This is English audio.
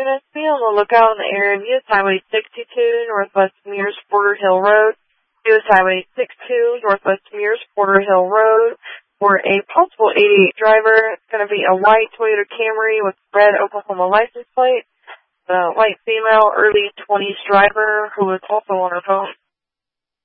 units, be on the lookout in the area of US Highway 62, Northwest Mears Porter Hill Road, US Highway 62, Northwest Mears Porter Hill Road, for a possible 88 driver. It's going to be a white Toyota Camry with red Oklahoma license plate. The white female, early 20s driver who was also on her phone.